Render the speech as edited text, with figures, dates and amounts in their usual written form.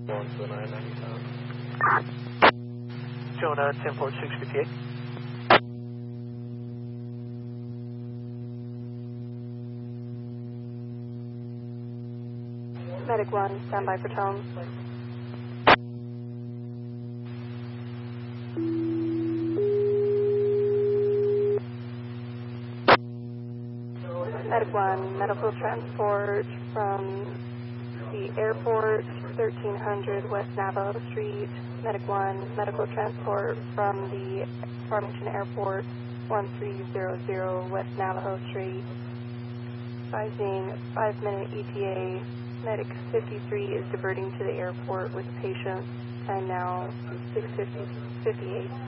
On to the 990 Jonah, 10-658. Medic 1, standby for tone. Medic 1, medical transport from the airport, 1300 West Navajo Street. Medic 1, medical transport from the Farmington Airport, 1300 West Navajo Street. Advising 5-minute ETA. Medic 53 is diverting to the airport with the patient. Time now 6:58.